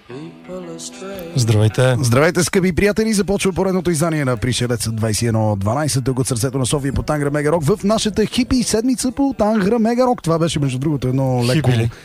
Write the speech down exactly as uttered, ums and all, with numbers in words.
Здравейте! Здравейте, скъпи приятели! Започва поредното издание на Пришелец двайсет и едно дванайсет тук от сърцето на София по Тангра Мега Рок в нашата хипи седмица по Тангра Мега Рок. Това беше, между другото, едно леко,